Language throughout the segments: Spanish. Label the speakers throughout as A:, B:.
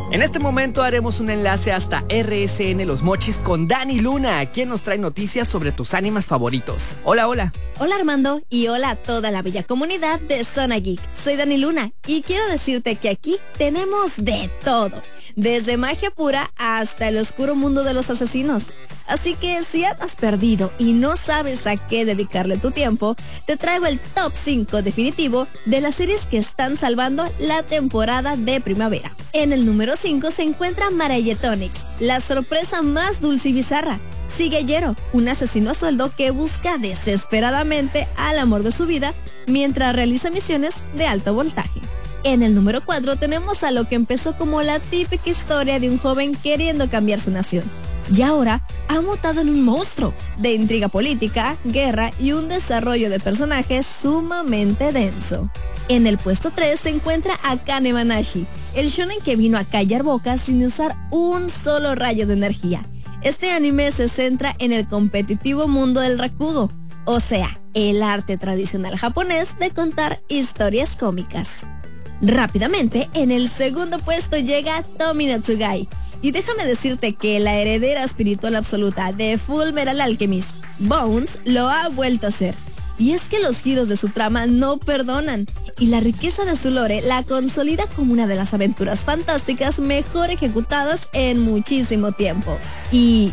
A: En este momento haremos un enlace hasta RSN Los Mochis con Dani Luna, quien nos trae noticias sobre tus animes favoritos. Hola, hola.
B: Hola Armando y hola a toda la bella comunidad de Zona Geek. Soy Dani Luna y quiero decirte que aquí tenemos de todo, desde magia pura hasta el oscuro mundo de los asesinos. Así que si andas perdido y no sabes a qué dedicarle tu tiempo, te traigo el top 5 definitivo de las series que están salvando la temporada de primavera. En el número 5 se encuentra Marayetonics, la sorpresa más dulce y bizarra. Sigue Yero, un asesino a sueldo que busca desesperadamente al amor de su vida mientras realiza misiones de alto voltaje. En el número 4 tenemos a lo que empezó como la típica historia de un joven queriendo cambiar su nación. Y ahora ha mutado en un monstruo de intriga política, guerra y un desarrollo de personajes sumamente denso. En el puesto 3 se encuentra Akane Banashi, el shonen que vino a callar bocas sin usar un solo rayo de energía. Este anime se centra en el competitivo mundo del rakugo, o sea, el arte tradicional japonés de contar historias cómicas. Rápidamente, en el segundo puesto llega Tomi Natsugai. Y déjame decirte que la heredera espiritual absoluta de Fullmetal Alchemist, Bones, lo ha vuelto a hacer. Y es que los giros de su trama no perdonan, y la riqueza de su lore la consolida como una de las aventuras fantásticas mejor ejecutadas en muchísimo tiempo. Y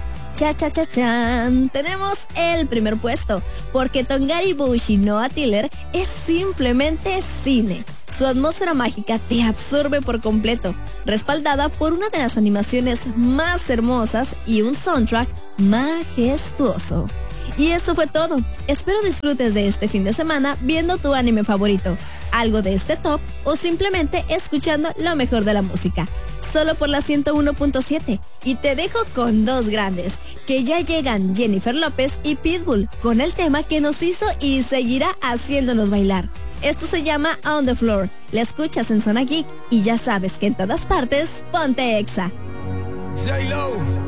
B: chan, tenemos el primer puesto, porque Tongari Bushi no Attiller es simplemente cine. Su atmósfera mágica te absorbe por completo, respaldada por una de las animaciones más hermosas y un soundtrack majestuoso. Y eso fue todo. Espero disfrutes de este fin de semana viendo tu anime favorito, algo de este top o simplemente escuchando lo mejor de la música. Solo por la 101.7. Y te dejo con dos grandes, que ya llegan Jennifer López y Pitbull, con el tema que nos hizo y seguirá haciéndonos bailar. Esto se llama On the Floor. La escuchas en Zona Geek y ya sabes que en todas partes, ponte Exa.
C: J-Lo.